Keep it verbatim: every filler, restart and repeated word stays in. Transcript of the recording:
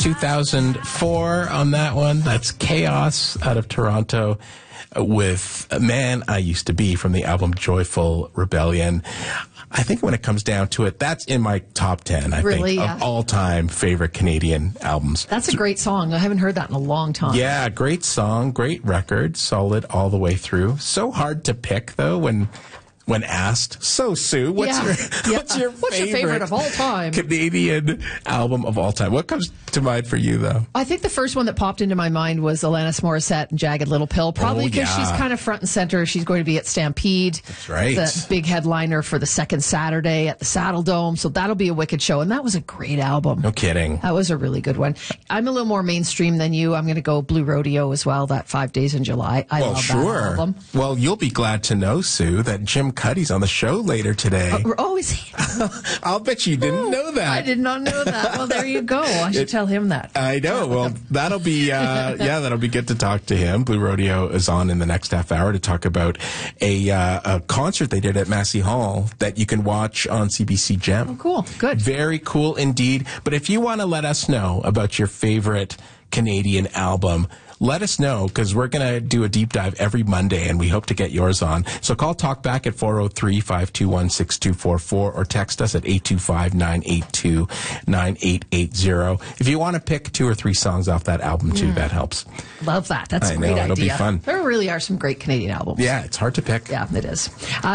two thousand four on that one. That's Chaos out of Toronto with Man I Used to Be from the album Joyful Rebellion. I think when it comes down to it, that's in my top ten, I Really, think, yeah. of all-time favorite Canadian albums. That's a great song. I haven't heard that in a long time. Yeah, great song, great record, solid all the way through. So hard to pick, though, when when asked. So, Sue, what's Yeah. your Yeah. what's your What's your favorite, favorite of all time? Canadian album of all time? What comes to mind for you, though? I think the first one that popped into my mind was Alanis Morissette and Jagged Little Pill, probably Oh, because yeah. she's kind of front and center. She's going to be at Stampede. That's right. The big headliner for the second Saturday at the Saddle Dome. So that'll be a wicked show. And that was a great album. No kidding. That was a really good one. I'm a little more mainstream than you. I'm going to go Blue Rodeo as well, that Five Days in July. I Well, love sure. that album. Well, you'll be glad to know, Sue, that Jim Cuddy's on the show later today. Oh, oh, is he? I'll bet you didn't know that. I did not know that. Well, there you go. I should It- tell him that. I know. Well, that'll be, uh, yeah, that'll be good to talk to him. Blue Rodeo is on in the next half hour to talk about a, uh, a concert they did at Massey Hall that you can watch on C B C Gem. Oh, cool. Good. Very cool indeed. But if you want to let us know about your favorite Canadian album, let us know, because we're going to do a deep dive every Monday, and we hope to get yours on. So call Talk Back at four oh three, five two one, six two four four or text us at eight two five, nine eight two, nine eight eight zero. If you want to pick two or three songs off that album, too, that helps. Love that. That's a I great know, idea. it'll be fun. There really are some great Canadian albums. Yeah, it's hard to pick. Yeah, it is. Uh,